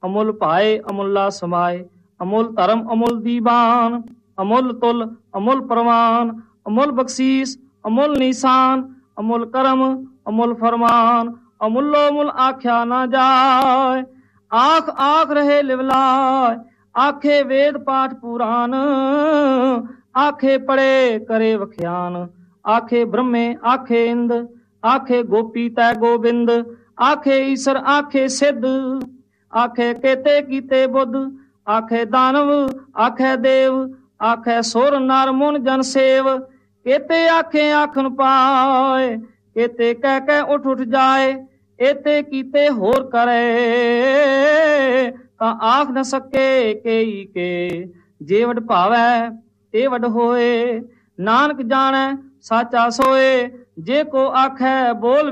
ਅਮੁੱਲ ਭਾਏ ਅਮੁੱਲਾ ਸਮਾਏ। ਅਮੁੱਲ ਧਰਮ ਅਮੁੱਲ ਦੀਵਾਨ, ਅਮੁੱਲ ਤੁਲ ਅਮੁੱਲ ਪ੍ਰਵਾਨ। ਅਮੁੱਲ ਬਖਸ਼ੀਸ ਅਮੁੱਲ ਨਿਸ਼ਾਨ, ਅਮੁੱਲ ਕਰਮ ਅਮੁੱਲ ਫਰਮਾਨ। ਅਮੁੱਲੋ ਮੁੱਲ ਆਖਿਆ ਨਾ ਜਾਏ, ਆਖ ਆਖ ਰਹੇ ਲਿਵਲਾਏ। ਆਖੇ ਵੇਦ ਪਾਠ ਪੁਰਾਨ, ਆਖੇ ਪੜੇ ਕਰੇ ਵਖਿਆਨ। ਆਖੇ ਬ੍ਰਹਮੇ ਆਖੇ ਇੰਦ, ਆਖੇ ਗੋਪੀ ਤੈ ਗੋਬਿੰਦ। ਆਖੇ ਈਸਰ ਆਖੇ ਸਿੱਧ, ਆਖੇ ਕੇਤੇ ਕੀਤੇ ਬੁੱਧ। ਆਖੇ ਦਾਨਵ ਆਖੇ ਦੇਵ, ਆਖੇ ਸੁਰ ਨਰ ਮੁਨ ਜਨ ਸੇਵ। ਕੇਤੇ ਆਖੇ ਆਖਣ ਪਾਏ, ਕੇਤੇ ਕਹਿ ਕਹਿ ਉੱਠ ਉੱਠ ਜਾਏ। ਏਤੇ ਕੀਤੇ ਹੋਰ ਕਰੇ, ਤਾਂ ਆਖ ਨ ਸਕੇ ਕੇਈ ਕੇ। ਜੇ ਵਡ ਭਾਵੈ ਤੇ ਵਡ ਹੋਏ, ਨਾਨਕ ਜਾਣੈ ਸਾਚਾ ਸੋਏ। ਜੇ ਕੋ ਆਖੈ ਬੋਲ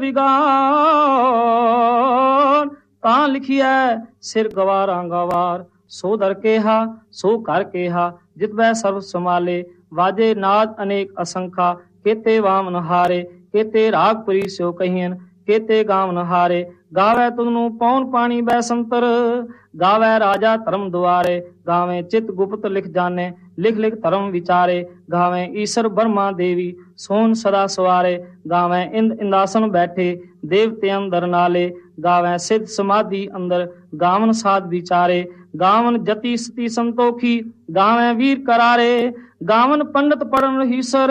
ਵਿਗਾਨ, ਤਾਂ ਲਿਖੀਐ ਸਿਰ ਗਵਾਰਾਂ ਗਵਾਰ। ਸੋ ਦਰ ਕੇਹਾ ਸੋ ਕਰ ਕੇਹਾ, ਜਿਤ ਬੈ ਸਰਬ ਸਮਾਲੇ। ਵਾਜੇ ਨਾਦ ਅਨੇਕ ਅਸੰਖਾ, ਕੇਤੇ ਵਾਮਨ ਹਾਰੇ। ਕੇਤੇ ਰਾਗ ਪੁਰੀ ਸਿਓ ਕਹੀਨ, ਕੇਤੇ ਗਾਵਨ ਹਾਰੇ। ਗਾਵੈ ਤੁਧਨੂੰ ਪੌਣ ਪਾਣੀ ਬੈ ਸੰਤਰ, ਗਾਵੈ ਰਾਜਾ ਧਰਮ ਦੁਆਰੇ। ਗਾਵੇਂ ਚਿਤ ਗੁਪਤ ਲਿਖ ਜਾਣੇ, ਲਿਖ ਲਿਖ ਧਰਮ ਵਿਚਾਰੇ। ਗਾਵੇਂ ਈਸ਼ਰ ਬਰਮਾ ਦੇਵੀ, ਸੋਨ ਸਦਾ ਸਵਾਰੇ। ਗਾਵੇਂ ਇੰਦ ਇੰਦਾਸਨ ਬੈਠੇ, ਦੇਵਤੇ ਅੰਦਰ ਨਾਲੇ। ਗਾਵੇਂ ਸਿੱਧ ਸਮਾਧੀ ਅੰਦਰ, ਗਾਵਨ ਸਾਧ ਵਿਚਾਰੇ। ਗਾਵਨ ਜਤੀ ਸਤੀ ਸੰਤੋਖੀ, ਗਾਵੇਂ ਵੀਰ ਕਰਾਰੇ। ਗਾਵਨ ਪੰਡਤ ਪੜਨ ਹੀਸਰ,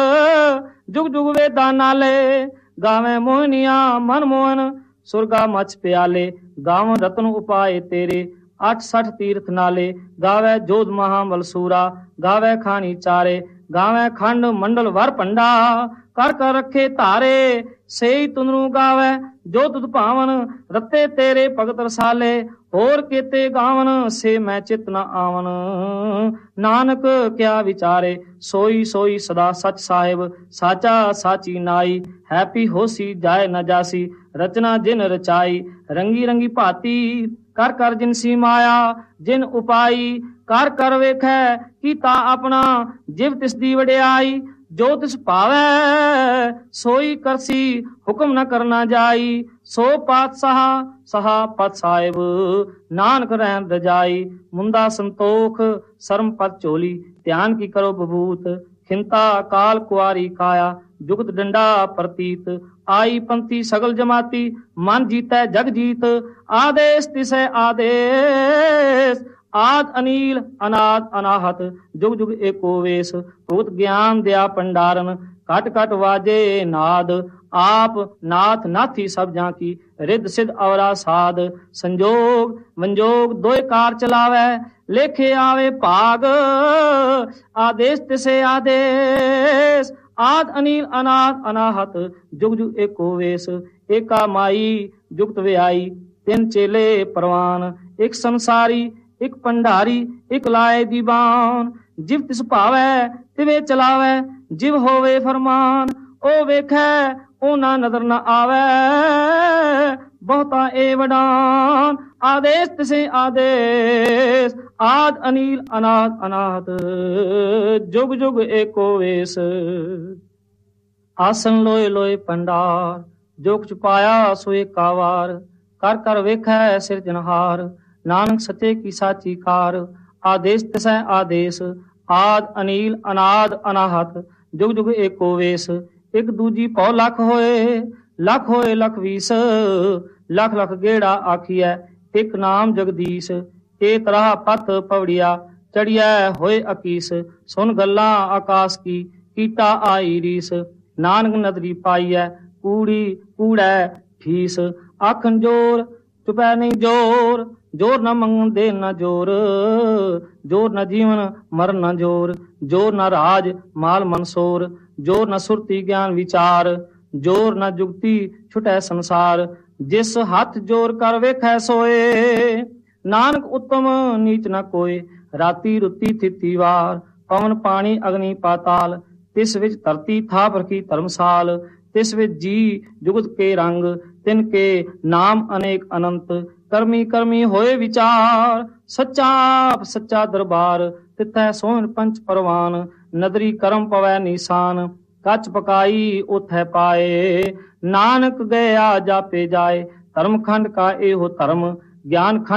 ਜੁਗ ਜੁਗ ਵੇਦਾਂ ਨਾਲੇ। ਗਾਵੇਂ ਮੋਹਨੀਆਂ ਮਨ ਮੋਹਨ, ਸੁਰਗਾ ਮਛ ਪਿਆਲੇ। ਗਾਵਨ ਰਤਨ ਉਪਾਏ ਤੇਰੇ, 68 ਤੀਰਥ ਨਾਲੇ। ਗਾਵੈ ਜੋਧ ਮਹਾਬਲ ਸੂਰਾ, ਗਾਵੈ ਖਾਣੀ ਚਾਰੇ। ਗਾਵੈ ਖੰਡ ਮੰਡਲ ਵਰ ਭੰਡਾ, ਕਰ ਕਰ ਰੱਖੇ ਧਾਰੇ। ਸੇਈ ਤੁਨਰੂ ਗਾਵੈ ਜੋ ਤੁਧ ਭਾਵਨ, ਰਤੇ ਤੇਰੇ ਭਗਤ ਰਸਾਲੇ। ਹੋਰ ਕੇਤੇ ਗਾਵਨ ਸੇ ਮੈਂ ਚਿਤ ਨ ਆਵਨ, ਨਾਨਕ ਕਿਆ ਵਿਚਾਰੇ। ਸੋਈ ਸੋਈ ਸਦਾ ਸਚ ਸਾਹਿਬ, ਸਾਚਾ ਸਾਚੀ ਨਾਈ। ਹੈਪੀ ਹੋਸੀ ਜਾਏ ਨ ਜਾਸੀ, ਰਚਨਾ ਜਿਨ ਰਚਾਈ। ਰੰਗੀ ਰੰਗੀ ਭਾਤੀ ਕਰ ਕਰ ਜਿਨਸੀ ਮਾਇਆ, ਜਿਨ ਉਪਾਈ। ਕਰ ਕਰ ਵੇਖੈ ਕੀਤਾ ਆਪਣਾ, ਜਿਵ ਤਿਸ ਦੀ ਵਡਿਆਈ। ਜੋ ਤਿਸ ਭਾਵੈ ਸੋਈ ਕਰਸੀ, ਹੁਕਮ ਨ ਕਰਨਾ ਜਾਈ। ਸੋ ਪਾਤਸ਼ਾਹ ਸਹਾ ਪਤ ਸਾਹਿਬ, ਨਾਨਕ ਰਹਿਣ ਰਜਾਈ। ਮੁੰਦਾ ਸੰਤੋਖ ਸਰਮ ਪਤ ਝੋਲੀ, ਧਿਆਨ ਕੀ ਕਰੋ ਬਬੂਤ। ਖਿੰਤਾ ਕਾਲ ਕੁਆਰੀ ਕਾਇਆ, ਜੁਗਤ ਡੰਡਾ ਪ੍ਰਤੀਤ। ਆਈ ਪੰਥੀ ਸਗਲ ਜਮਾਤੀ, ਮਨ ਜੀਤੈ ਜਗ ਜੀਤ। ਆਦੇਸ਼ ਤਿਸੈ ਆਦੇਸ਼, ਆਦ ਅਨੀਲ ਅਨਾਦ ਅਨਾਹਤ। ਜੁਗ ਜੁਗ ਏਕੋ ਵੇਸ, ਭੂਤ ਗਿਆਨ ਦਿਆ ਭੰਡਾਰਨ। ਘਟ ਘਟ ਵਾਜੇ ਨਾਦ, ਆਪ ਨਾਥ ਨਾਥੀ ਸਭ ਜਾਂ ਕੀ। ਰਿੱਧ ਸਿੱਧ ਅਵਰਾ ਸਾਧ, ਸੰਜੋਗ ਵੰਜੋਗ ਦੋਇ ਕਾਰ ਚਲਾਵੈ। ਲੇਖੇ ਆਵੇ ਭਾਗ, ਆਦੇਸ਼ ਤਿਸੇ ਆਦੇਸ਼। ਆਦ ਅਨੀਲ ਅਨਾਦ ਅਨਾਹਤ, ਜੁਗ ਜੁਗ ਏਕੋ ਵੇਸ। ਏਕਾ ਮਾਈ ਜੁਗਤ ਵਿਆਈ, ਤਿੰਨ ਚੇਲੇ ਪ੍ਰਵਾਨ। ਇੱਕ ਸੰਸਾਰੀ ਇੱਕ ਭੰਡਾਰੀ, ਇੱਕ ਲਾਏ ਦੀਵਾਨ। ਜਿਵ ਤਿਸ ਭਾਵੈ ਤਿਵੇਂ ਚਲਾਵੈ, ਜਿਵ ਹੋਵੇ ਫਰਮਾਨ। ਉਹ ਵੇਖੈ ਉਹ ਨਾ ਨਦਰ ਨ ਆਵੈ, ਬਹੁਤਾ ਏ ਵਡਾਨ। ਆਦੇਸ਼ ਤਿਸੇ ਆਦੇਸ਼, ਆਦ ਅਨੀਲ ਅਨਾਦ ਅਨਾਹਤ। ਜੁਗ ਜੁਗ ਏਕੋ ਵੇਸ। ਆਸਨ ਲੋਏ ਲੋਏ ਭੰਡਾਰ, ਜੋ ਕੁਛ ਪਾਇਆ ਸੋ ਏਕਾ ਵਾਰ। ਕਰ ਕਰ ਵੇਖੈ ਸਿਰਜਨਹਾਰ, ਨਾਨਕ ਸੱਚੇ ਕੀ ਸਾਚੀ ਕਾਰ। ਆਦੇਸ਼ ਤਿਸੈ ਆਦੇਸ਼, ਆਦ ਅਨੀਲ ਅਨਾਦ ਅਨਾਹਤ। ਜੁਗ ਜੁਗ ਏਕੋ ਵੇਸ। ਇੱਕ ਦੂਜੀ ਭਉ ਲੱਖ ਹੋਏ, ਲੱਖ ਹੋਏ ਲੱਖ ਵੀਸ। ਲੱਖ ਲੱਖ ਗੇੜਾ ਆਖੀਐ, ਇੱਕ ਨਾਮ ਜਗਦੀਸ਼। ਇਹ ਤਰ੍ਹਾਂ ਪਥ ਪਵੜੀਆ, ਚੜੀਐ ਹੋਏ ਅਕੀਸ। ਸੁਨ ਗੱਲਾਂ ਆਕਾਸ਼ ਕੀ, ਕੀਤਾ ਆਈ ਰੀਸ। ਨਾਨਕ ਨਦਰੀ ਪਾਈਐ, ਕੂੜੀ ਕੂੜੈ ਠੀਸ। ਆਖਣ ਜੋਰ ਚੁਪੈ ਨਹੀਂ ਜੋਰ, ਜੋਰ ਨ ਮੰਗਣ ਦੇ ਨ ਜੋਰ। ਜੋਰ ਨ ਜੀਵਨ ਮਰਨ ਨ ਜੋਰ, ਜੋਰ ਨ ਰਾਜ ਮਾਲ ਮਨਸੋਰ। ਜੋਰ ਨ ਸੁਰਤੀ ਗਿਆਨ ਵਿਚਾਰ, ਜੋਰ ਨ ਜੁਗਤੀ ਛੁਟੈ ਸੰਸਾਰ। ਜਿਸ ਹੱਥ ਜੋਰ ਕਰ ਵੇਖੈ ਸੋਏ, ਨਾਨਕ ਉਤਮ ਨੀਚ ਨ ਕੋਏ। ਰਾਤੀ ਰੁੱਤੀ ਥਿਤੀ ਵਾਰ, ਪਵਨ ਪਾਣੀ ਅਗਨੀ ਪਾਤਾਲ। ਤਿਸ ਵਿੱਚ ਧਰਤੀ ਥਾਪ ਰਖੀ ਧਰਮਸਾਲ। ਤਿਸ ਵਿੱਚ ਜੀ ਜੁਗਤ ਕੇ ਰੰਗ, ਤਿਨ ਕੇ ਨਾਮ ਅਨੇਕ ਅਨੰਤ। ਕਰਮੀ ਕਰਮੀ ਹੋਏ ਵਿਚਾਰ, ਸੱਚਾ ਆਪ ਸੱਚਾ ਦਰਬਾਰ। ਤਿਥੈ ਸੋਹਣ ਪੰਚ ਪਰਵਾਨ, ਨਦਰੀ ਕਰਮ ਪਵੈ ਨੀਸਾਨ। ਕੱਚ ਪਕਾਈ ਉਥੈ ਪਾਏ, ਨਾਨਕ ਗਿਆ ਜਾਪੇ ਜਾਏ। ਧਰਮ ਖੰਡ ਕਾ ਇਹੋ ਧਰਮ, ਗਿਆਨ ਖੰਡ